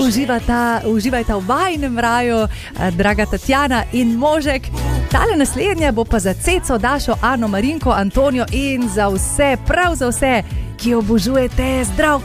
Uživajta v vajnem raju, draga Tatjana in možek. Tale naslednja bo pa za Ceco, Dašo, Ano, Marinko, Antonijo in za vse, prav za vse, ki obožujete zdrav